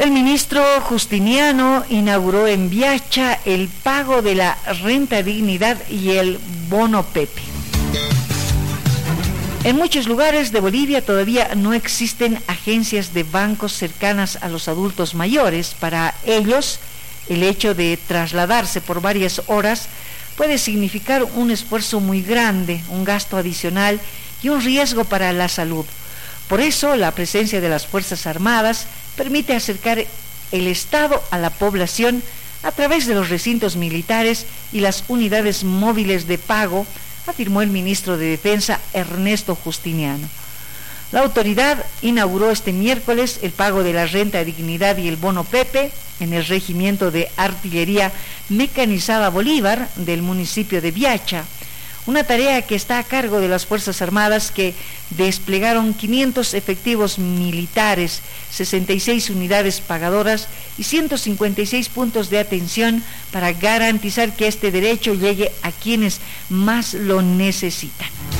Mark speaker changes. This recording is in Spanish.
Speaker 1: El ministro Justiniano inauguró en Viacha el pago de la renta dignidad y el bono Pepe. En muchos lugares de Bolivia todavía no existen agencias de bancos cercanas a los adultos mayores. Para ellos, el hecho de trasladarse por varias horas puede significar un esfuerzo muy grande, un gasto adicional y un riesgo para la salud. Por eso, la presencia de las Fuerzas Armadas permite acercar el Estado a la población a través de los recintos militares y las unidades móviles de pago, afirmó el ministro de Defensa Ernesto Justiniano. La autoridad inauguró este miércoles el pago de la renta dignidad y el bono Pepe en el Regimiento de Artillería Mecanizada Bolívar del municipio de Viacha, una tarea que está a cargo de las Fuerzas Armadas, que desplegaron 500 efectivos militares, 66 unidades pagadoras y 156 puntos de atención para garantizar que este derecho llegue a quienes más lo necesitan.